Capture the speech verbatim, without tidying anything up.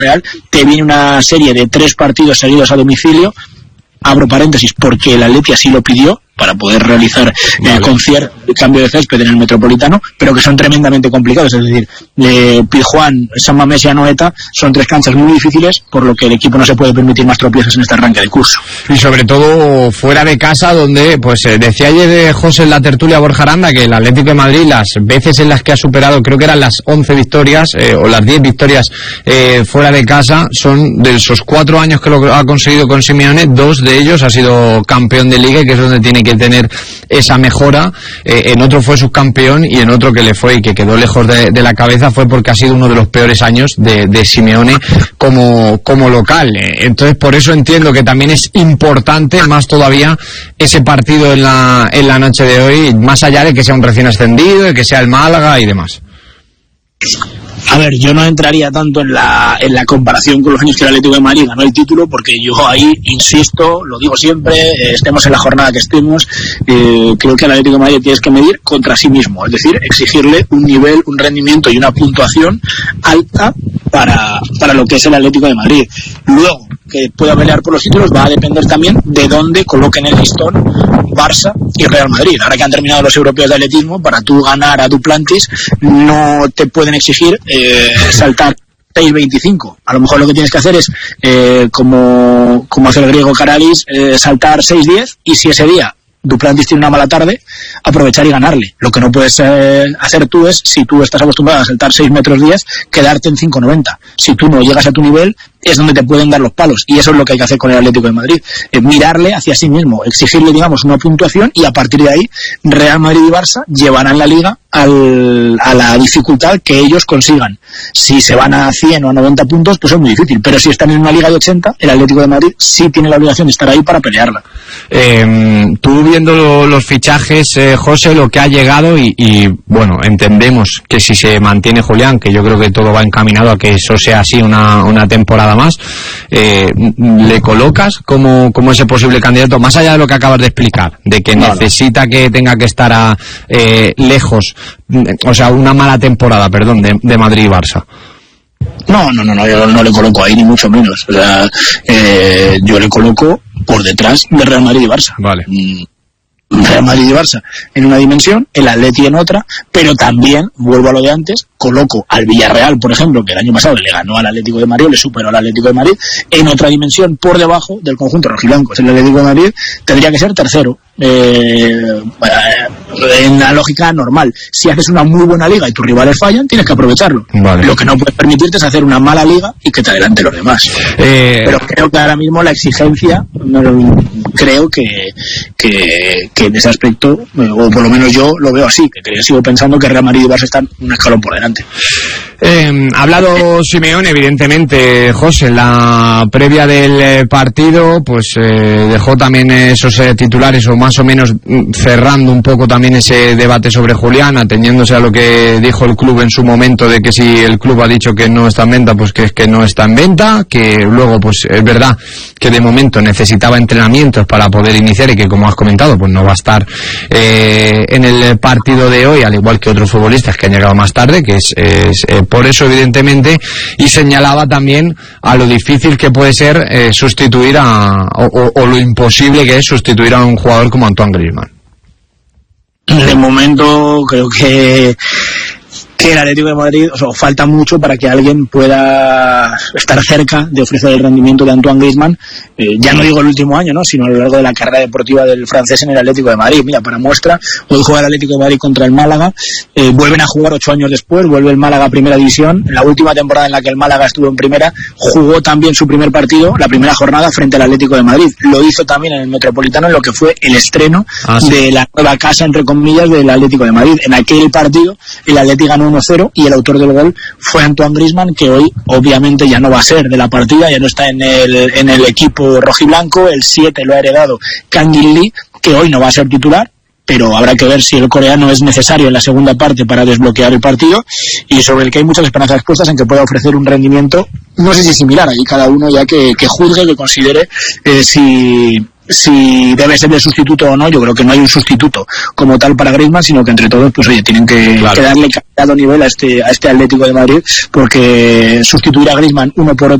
Real, te viene una serie de tres partidos seguidos a domicilio, abro paréntesis, porque el Atleti así lo pidió, para poder realizar vale. eh, concierto de cambio de césped en el Metropolitano, pero que son tremendamente complicados, es decir, eh, Pizjuán, San Mamés y Anoeta son tres canchas muy difíciles, por lo que el equipo no se puede permitir más tropiezos en este arranque de curso. Y sobre todo fuera de casa, donde, pues eh, decía ayer José en la tertulia Borja Aranda que el Atlético de Madrid, las veces en las que ha superado, creo que eran las once victorias, eh, o las diez victorias eh, fuera de casa, son de esos cuatro años que lo ha conseguido con Simeone, dos de ellos ha sido campeón de Liga, que es donde tiene que tener esa mejora. Eh, en otro fue subcampeón y en otro que le fue y que quedó lejos de, de la cabeza fue porque ha sido uno de los peores años de, de Simeone como, como local. Eh, entonces por eso entiendo que también es importante más todavía ese partido en la, en la noche de hoy, más allá de que sea un recién ascendido, de que sea el Málaga y demás. A ver, yo no entraría tanto en la en la comparación con los años que el Atlético de Madrid ganó el título, porque yo ahí insisto, lo digo siempre, eh, estemos en la jornada que estemos, eh, creo que el Atlético de Madrid tienes que medir contra sí mismo, es decir, exigirle un nivel, un rendimiento y una puntuación alta para, para lo que es el Atlético de Madrid. Luego, que pueda pelear por los títulos va a depender también de dónde coloquen el listón Barça y Real Madrid. Ahora que han terminado los europeos de atletismo, para tú ganar a Duplantis no te pueden exigir eh, saltar seis veinticinco. A lo mejor lo que tienes que hacer es, eh, como, como hace el griego Karalis, eh, saltar seis diez, y si ese día Duplantis tiene una mala tarde, aprovechar y ganarle. Lo que no puedes eh, hacer tú es, si tú estás acostumbrado a saltar seis metros diez, quedarte en cinco noventa. Si tú no llegas a tu nivel, es donde te pueden dar los palos, y eso es lo que hay que hacer con el Atlético de Madrid, eh, mirarle hacia sí mismo, exigirle, digamos, una puntuación, y a partir de ahí Real Madrid y Barça llevarán la Liga al, a la dificultad que ellos consigan. Si se van a cien o a noventa puntos, pues es muy difícil, pero si están en una Liga de ochenta, el Atlético de Madrid sí tiene la obligación de estar ahí para pelearla. Eh, tú viendo lo, los fichajes, eh, José, lo que ha llegado y, y bueno, entendemos que si se mantiene Julián, que yo creo que todo va encaminado a que eso sea así una, una temporada más, eh, ¿le colocas como, como ese posible candidato, más allá de lo que acabas de explicar, de que no, necesita que tenga que estar a, eh, lejos, o sea, una mala temporada, perdón, de, de Madrid y Barça? No, no, no, no, yo no le coloco ahí ni mucho menos. O sea, eh, yo le coloco por detrás de Real Madrid y Barça. Vale. Real Madrid y Barça en una dimensión, el Atleti en otra, pero también, vuelvo a lo de antes, coloco al Villarreal, por ejemplo, que el año pasado le ganó al Atlético de Madrid, le superó al Atlético de Madrid, en otra dimensión por debajo del conjunto rojiblanco. El Atlético de Madrid tendría que ser tercero, eh, en la lógica normal. Si haces una muy buena liga y tus rivales fallan, tienes que aprovecharlo. Vale. Lo que no puedes permitirte es hacer una mala liga y que te adelante los demás. Eh... Pero creo que ahora mismo la exigencia, creo que, que, que en ese aspecto, o por lo menos yo lo veo así, que sigo pensando que Real Madrid y Barça están un escalón por delante. Eh, ha hablado Simeone, evidentemente, José, en la previa del partido, pues eh, dejó también esos eh, titulares, o más o menos cerrando un poco también ese debate sobre Julián, ateniéndose a lo que dijo el club en su momento, de que si el club ha dicho que no está en venta, pues que es que no está en venta, que luego pues es verdad que de momento necesitaba entrenamientos para poder iniciar y que, como has comentado, pues no va a estar eh, en el partido de hoy, al igual que otros futbolistas que han llegado más tarde, que es, es eh, por eso evidentemente, y señalaba también a lo difícil que puede ser eh, sustituir a o, o, o lo imposible que es sustituir a un jugador como Antoine Griezmann. De momento creo que que el Atlético de Madrid, o sea, falta mucho para que alguien pueda estar cerca de ofrecer el rendimiento de Antoine Griezmann, eh, ya no digo el último año, ¿no?, sino a lo largo de la carrera deportiva del francés en el Atlético de Madrid. Mira, para muestra, hoy juega el Atlético de Madrid contra el Málaga, eh, vuelven a jugar ocho años después, vuelve el Málaga a primera división. En la última temporada en la que el Málaga estuvo en primera, jugó también su primer partido, la primera jornada, frente al Atlético de Madrid. Lo hizo también en el Metropolitano, en lo que fue el estreno ah, sí. de la nueva casa, entre comillas, del Atlético de Madrid. En aquel partido, el Atlético ganó uno cero y el autor del gol fue Antoine Griezmann, que hoy obviamente ya no va a ser de la partida, ya no está en el, en el equipo rojiblanco. El siete lo ha heredado Kang-in Lee, que hoy no va a ser titular, pero habrá que ver si el coreano es necesario en la segunda parte para desbloquear el partido, y sobre el que hay muchas esperanzas puestas en que pueda ofrecer un rendimiento, no sé si similar, ahí cada uno ya que, que juzgue, que considere eh, si si debe ser el sustituto o no. Yo creo que no hay un sustituto como tal para Griezmann, sino que entre todos, pues oye, tienen que, claro. que darle cada nivel a este a este Atlético de Madrid, porque sustituir a Griezmann uno por otro